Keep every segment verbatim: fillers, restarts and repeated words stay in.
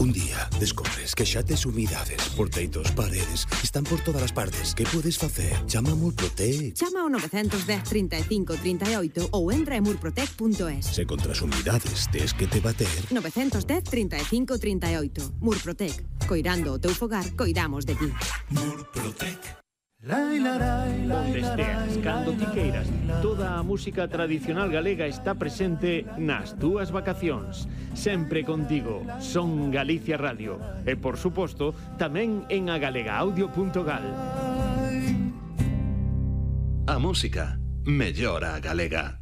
Un día descobres que xa tes humidades por teitos, paredes, están por todas as partes. Que podes facer? Chama a Murprotec. Chama ao nove dez, trinta e cinco, trinta e oito ou entra en murprotec punto es. Se contra as humidades tes que te bater... nove dez, trinta e cinco, trinta e oito. Murprotec. Coirando o teu fogar, coidamos de ti. Murprotec. Onde esteas, cando ti queiras, toda a música tradicional galega está presente nas túas vacacións. Sempre contigo, Son Galicia Radio. E, por suposto, tamén en agalegaaudio punto gal. A música mellora a galega.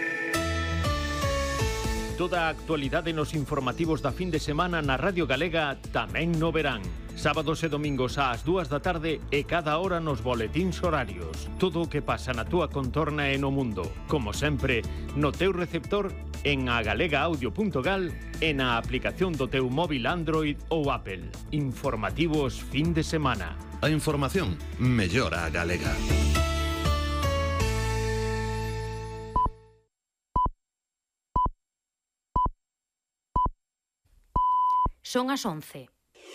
Toda a actualidade nos informativos da fin de semana na Radio Galega tamén no verán. Sábados e domingos ás dúas da tarde e cada hora nos boletíns horarios. Todo o que pasa na túa contorna e no mundo. Como sempre, no teu receptor, en agalegaaudio punto gal e na aplicación do teu móvil Android ou Apple. Informativos fin de semana. A información mellora a galega. Son as once.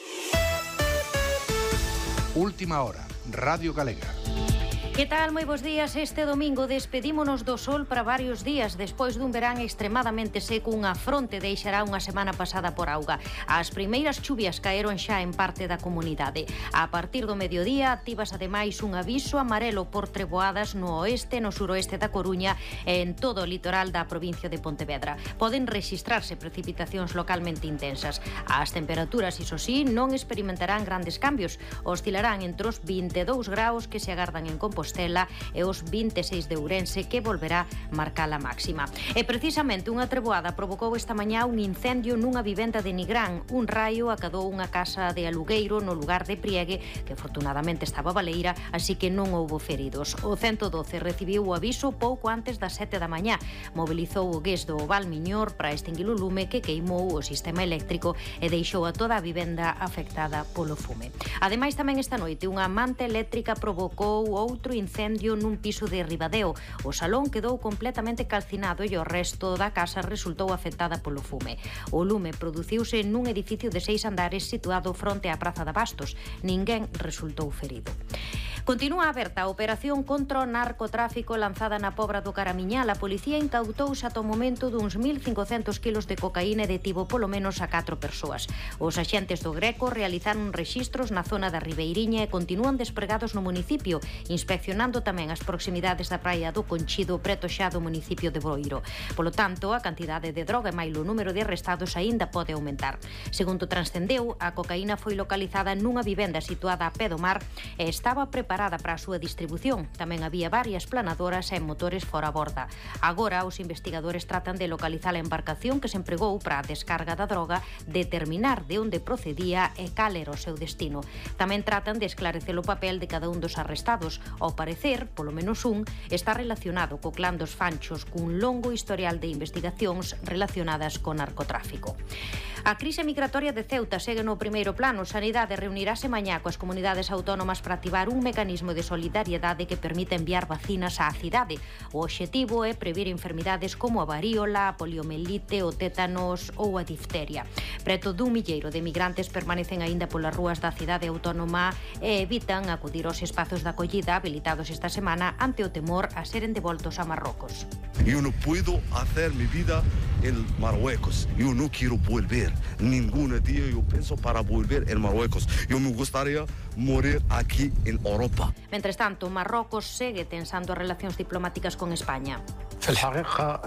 Última hora, Radio Galega. Que tal? Moi bons días. Este domingo despedímonos do sol para varios días despois dun verán extremadamente seco. Unha fronte deixará unha semana pasada por auga. As primeiras chuvias caeron xa en parte da comunidade. A partir do mediodía activas ademais un aviso amarelo por treboadas no oeste, no suroeste da Coruña e en todo o litoral da provincia de Pontevedra. Poden rexistrarse precipitacións localmente intensas. As temperaturas, iso sí, non experimentarán grandes cambios. Oscilarán entre os vinte e dous graus que se agardan en Compostela e os vinte e seis de Ourense, que volverá marcar a máxima. E precisamente unha treboada provocou esta mañá un incendio nunha vivenda de Nigrán. Un raio acadou unha casa de alugueiro no lugar de Priegue, que afortunadamente estaba baleira, así que non houbo feridos. O ciento doce recibiu o aviso pouco antes das sete da mañá. Mobilizou o G E S do Valmiñor para extinguir o lume que queimou o sistema eléctrico e deixou a toda a vivenda afectada polo fume. Ademais, tamén esta noite unha manta eléctrica provocou outro incendio nun piso de Ribadeo. O salón quedou completamente calcinado e o resto da casa resultou afectada polo fume. O lume produciuse nun edificio de seis andares situado fronte á Praza de Bastos. Ninguén resultou ferido. Continúa aberta a operación contra o narcotráfico lanzada na Pobra do Caramiñal. A policía incautouse ata o momento duns mil cincocentos kilos de cocaína e detivo polo menos a catro persoas. Os axentes do Greco realizaron rexistros na zona da Ribeiriña e continúan despregados no municipio, inspeccionando tamén as proximidades da praia do Conchido, preto xa do municipio de Boiro. Polo tanto, a cantidade de droga e mailo o número de arrestados aínda pode aumentar. Segundo transcendeu, a cocaína foi localizada nunha vivenda situada a pé do mar e estaba preparada para a súa distribución. Tamén había varias planadoras e motores fora a borda. Agora, os investigadores tratan de localizar a embarcación que se empregou para a descarga da droga, determinar de onde procedía e cal era o seu destino. Tamén tratan de esclarecer o papel de cada un dos arrestados. Ao parecer, polo menos un, está relacionado co clan dos Fanchos, cun longo historial de investigacións relacionadas co narcotráfico. A crise migratoria de Ceuta segue no primeiro plano. Sanidade reunirase mañá coas comunidades autónomas para activar un mecanismo de solidariedade que permite enviar vacinas á cidade. O obxectivo é previr enfermidades como a varíola, a poliomelite, o tétanos ou a difteria. Preto dun milleiro de migrantes permanecen aínda polas rúas da cidade autónoma e evitan acudir aos espazos de acollida habilitados esta semana ante o temor a seren devoltos a Marrocos. Yo no puedo hacer mi vida en Marruecos. Yo no quiero volver. Ningún día yo pienso para volver en Marruecos. Yo me gustaría morir aquí en Europa. Mentres tanto, Marrocos segue tensando as relacións diplomáticas con España. في الحقيقة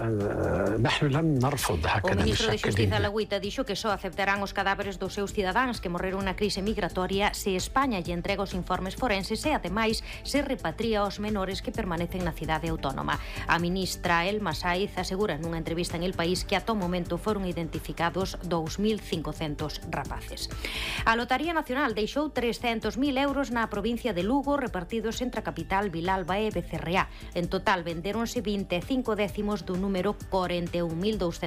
نحن لم نرفض هكذا. O ministro de Xustiza Lagüita dixo que só aceptarán os cadáveres dos seus cidadáns que morreron na crise migratoria se España lle entrega os informes forenses e, ademais, se repatría aos menores que permanecen na cidade autónoma. A ministra Elma Saiz asegura nunha entrevista en El País que ata o momento foron identificados dous mil cincocentos rapaces. A Lotaría Nacional deixou trescentos mil euros na provincia de Lugo repartidos entre a capital Vilalba e Becerreá. En total vendéronse vinte e cinco décimos do número corenta e un mil douscentos